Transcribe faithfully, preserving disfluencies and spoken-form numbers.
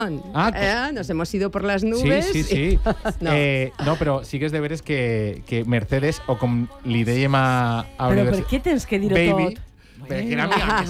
Ah, pues, eh, nos hemos ido por las nubes. Sí, sí, sí. no. Eh, no, però sí que és de veres que, que Mercedes, o com li dèiem a, a Però Univers- per què tens que dir-ho Baby, tot? perquè era amiga,